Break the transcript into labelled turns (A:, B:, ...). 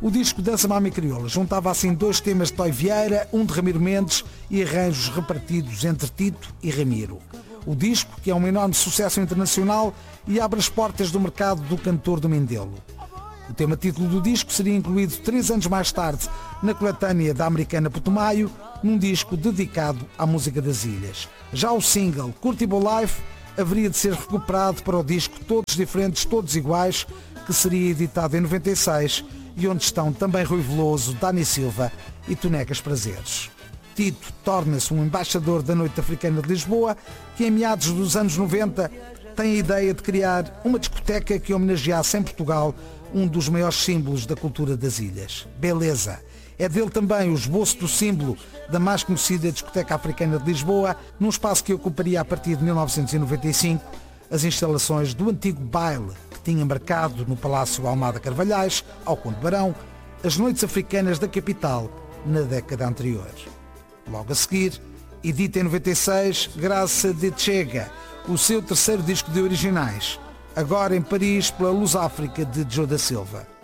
A: O disco Dança Mami Crioula juntava assim 2 temas de Toy Vieira, um de Ramiro Mendes e arranjos repartidos entre Tito e Ramiro. O disco, que é um enorme sucesso internacional e abre as portas do mercado do cantor do Mindelo. O tema título do disco seria incluído 3 anos mais tarde na coletânea da americana Putumayo, num disco dedicado à música das ilhas. Já o single Curtible Life haveria de ser recuperado para o disco Todos Diferentes, Todos Iguais, que seria editado em 96 e onde estão também Rui Veloso, Dani Silva e Tonecas Prazeres. Tito torna-se um embaixador da Noite Africana de Lisboa, que em meados dos anos 90 tem a ideia de criar uma discoteca que homenageasse em Portugal um dos maiores símbolos da cultura das ilhas, Beleza. É dele também o esboço do símbolo da mais conhecida discoteca africana de Lisboa, num espaço que ocuparia a partir de 1995 as instalações do antigo baile que tinha marcado no Palácio Almada Carvalhais, ao Conde Barão, as noites africanas da capital na década anterior. Logo a seguir, edita em 96 Graça de Chega, o seu terceiro disco de originais, agora em Paris pela Luz África de Joe da Silva.